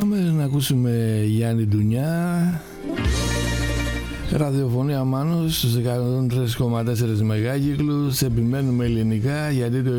Πάμε να ακούσουμε Γιάννη Ντουνιά. Ραδιοφωνία Μάνος στους 103,4 μεγάκυκλους. Επιμένουμε ελληνικά γιατί το